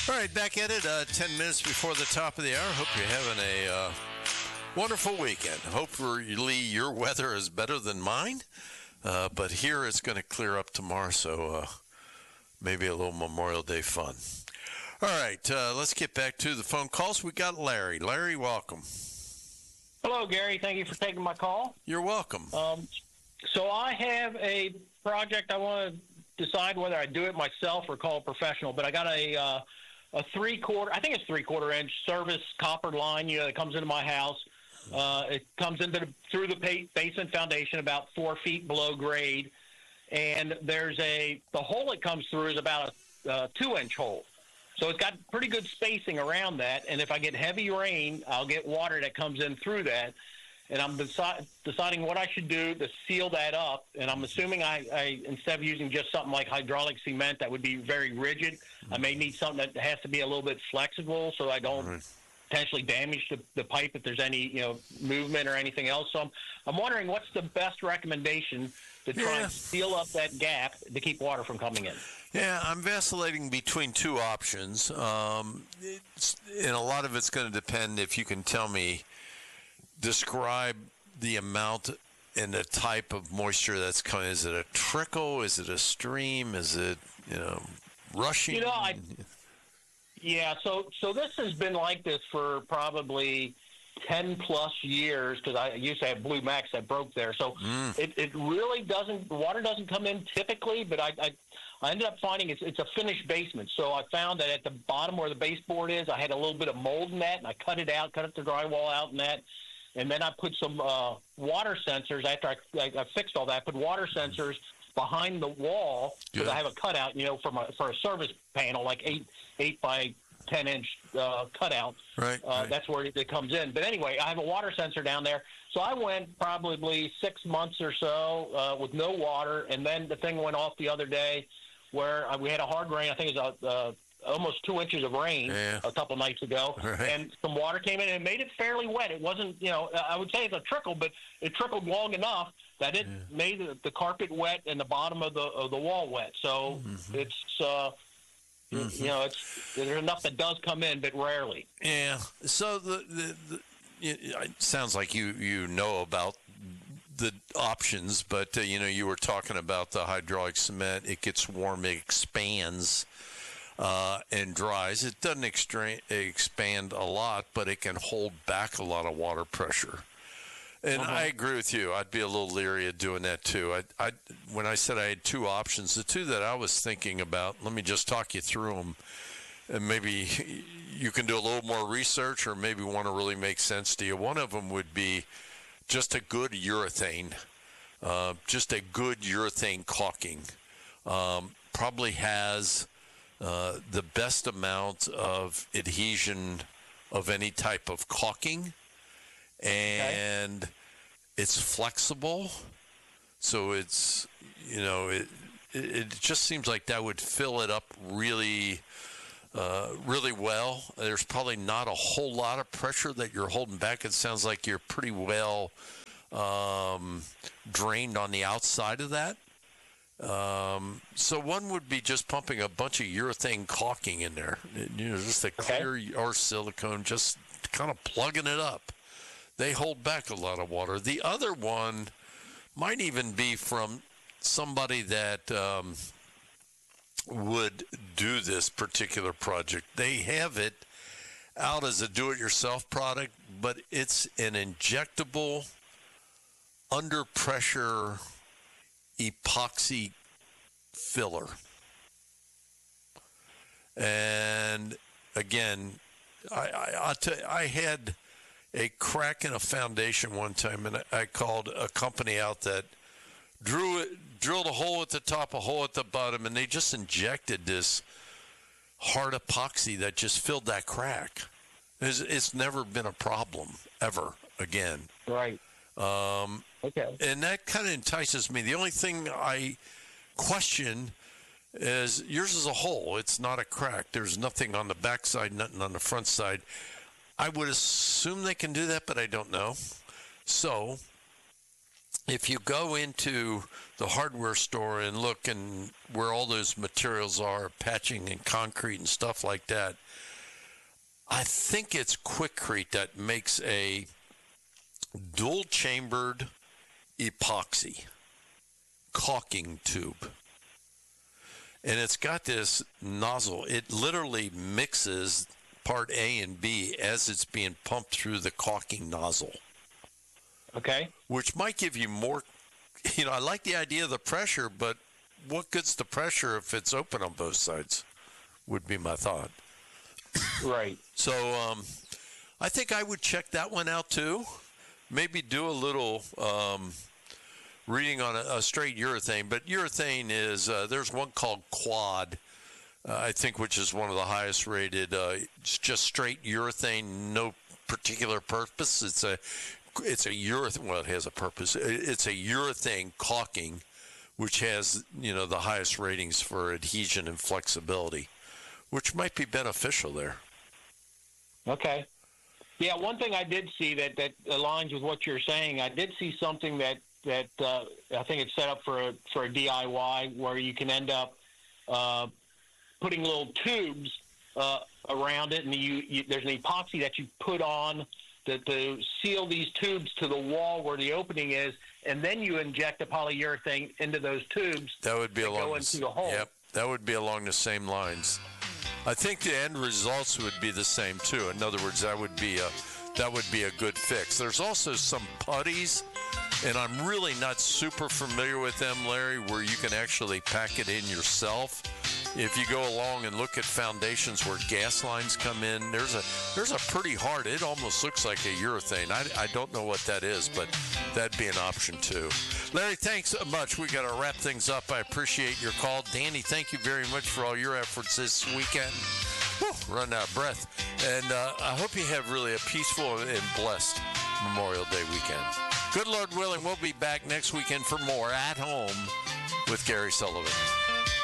All right, back at it, 10 minutes before the top of the hour. Hope you're having a wonderful weekend. Hopefully your weather is better than mine, but here it's going to clear up tomorrow, so maybe a little Memorial Day fun. All right, let's get back to the phone calls. We got Larry. Larry, welcome. Hello, Gary. Thank you for taking my call. You're welcome. So I have a project. I want to decide whether I do it myself or call a professional, but I got a 3/4, I think it's 3/4 inch service copper line, that comes into my house. It comes through the basement foundation about 4 feet below grade, and the hole it comes through is about a 2-inch hole. So it's got pretty good spacing around that, and if I get heavy rain, I'll get water that comes in through that. And I'm deciding what I should do to seal that up. And I'm assuming I instead of using just something like hydraulic cement that would be very rigid, I may need something that has to be a little bit flexible so I don't potentially damage the pipe if there's any movement or anything else. So I'm wondering what's the best recommendation to try and seal up that gap to keep water from coming in. Yeah, I'm vacillating between two options. And a lot of it's going to depend if you can tell me. Describe the amount and the type of moisture that's coming. Is it a trickle? Is it a stream? Is it, rushing? So this has been like this for probably 10 plus years because I used to have Blue Max that broke there. So it really water doesn't come in typically, but I ended up finding it's a finished basement. So I found that at the bottom where the baseboard is, I had a little bit of mold in that, and I cut the drywall out in that. And then I put some water sensors after I fixed all that. I put water sensors behind the wall because I have a cutout, for a service panel, like 8 by 10 inch cutout. Right. That's where it comes in. But anyway, I have a water sensor down there. So I went probably 6 months or so with no water, and then the thing went off the other day where we had a hard rain. I think it was almost 2 inches of rain a couple nights ago, and some water came in and it made it fairly wet. It wasn't, I would say it's a trickle, but it trickled long enough that it made the carpet wet and the bottom of the wall wet. So it's, there's enough that does come in, but rarely. Yeah. So it sounds like you know about the options, but you were talking about the hydraulic cement. It gets warm, it expands. And dries. It doesn't expand a lot, but it can hold back a lot of water pressure. And I agree with you. I'd be a little leery of doing that too. When I said I had two options, the two that I was thinking about, let me just talk you through them. And maybe you can do a little more research or maybe want to really make sense to you. One of them would be just a good urethane, caulking. Probably has the best amount of adhesion of any type of caulking, and it's flexible, so it's it just seems like that would fill it up really well. There's probably not a whole lot of pressure that you're holding back. It sounds like you're pretty well drained on the outside of that. So one would be just pumping a bunch of urethane caulking in there, just a clear or silicone, just kind of plugging it up. They hold back a lot of water. The other one might even be from somebody that would do this particular project. They have it out as a do-it-yourself product, but it's an injectable under pressure epoxy filler. And again, I had a crack in a foundation one time, and I called a company out that drilled a hole at the top, a hole at the bottom, and they just injected this hard epoxy that just filled that crack. It's never been a problem ever again. Right. Okay. And that kind of entices me. The only thing I question is yours is a hole. It's not a crack. There's nothing on the back side, nothing on the front side. I would assume they can do that, but I don't know. So if you go into the hardware store and look and where all those materials are, patching and concrete and stuff like that, I think it's Quikrete that makes a dual-chambered epoxy caulking tube. And it's got this nozzle. It literally mixes part A and B as it's being pumped through the caulking nozzle. Okay. Which might give you more, I like the idea of the pressure, but what good's the pressure if it's open on both sides, would be my thought. Right. So I think I would check that one out too. Maybe do a little reading on a straight urethane. But urethane is, there's one called Quad, I think, which is one of the highest rated. It's just straight urethane, no particular purpose. It's a urethane. Well, it has a purpose. It's a urethane caulking, which has the highest ratings for adhesion and flexibility, which might be beneficial there. Okay. Yeah, one thing I did see that aligns with what you're saying. I did see something that I think it's set up for a DIY where you can end up putting little tubes around it, and there's an epoxy that you put on to seal these tubes to the wall where the opening is, and then you inject a polyurethane into those tubes. That would be along the hole. Yep, that would be along the same lines. I think the end results would be the same too. In other words, that would be a good fix. There's also some putties, and I'm really not super familiar with them, Larry, where you can actually pack it in yourself. If you go along and look at foundations where gas lines come in, there's a pretty hard, it almost looks like a urethane. I don't know what that is, but that'd be an option too. Larry, thanks so much. We got to wrap things up. I appreciate your call. Danny, thank you very much for all your efforts this weekend. Whew, run out of breath. And I hope you have really a peaceful and blessed Memorial Day weekend. Good Lord willing, we'll be back next weekend for more At Home with Gary Sullivan.